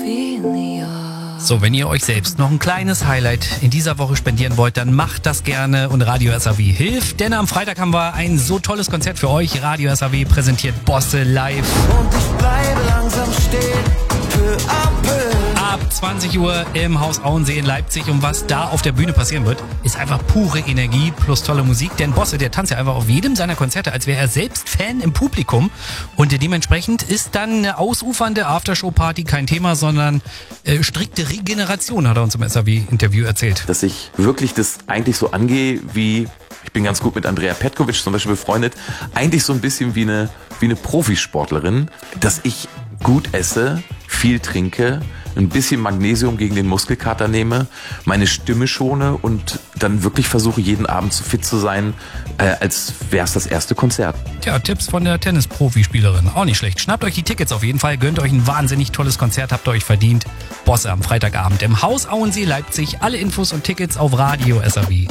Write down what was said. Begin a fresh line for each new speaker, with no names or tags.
So, wenn ihr euch selbst noch ein kleines Highlight in dieser Woche spendieren wollt, dann macht das gerne und Radio SAW hilft. Denn am Freitag haben wir ein so tolles Konzert für euch. Radio SAW präsentiert Bosse live.
Und ich bleibe langsam stehen, peu à peu.
Ab 20 Uhr im Haus Auensee in Leipzig. Und was da auf der Bühne passieren wird, ist einfach pure Energie plus tolle Musik. Denn Bosse, der tanzt ja einfach auf jedem seiner Konzerte, als wäre er selbst Fan im Publikum. Und dementsprechend ist dann eine ausufernde Aftershow-Party kein Thema, sondern strikte Regeneration, hat er uns im SAW-Interview erzählt.
Dass ich wirklich das eigentlich so angehe wie, ich bin ganz gut mit Andrea Petkovic zum Beispiel befreundet, eigentlich so ein bisschen wie eine Profisportlerin, dass ich gut esse, viel trinke, ein bisschen Magnesium gegen den Muskelkater nehme, meine Stimme schone und dann wirklich versuche, jeden Abend so fit zu sein, als wäre es das erste Konzert.
Tja, Tipps von der Tennis-Profispielerin. Auch nicht schlecht. Schnappt euch die Tickets auf jeden Fall, gönnt euch ein wahnsinnig tolles Konzert, habt ihr euch verdient. Bosse am Freitagabend im Haus Auensee Leipzig. Alle Infos und Tickets auf Radio SAW.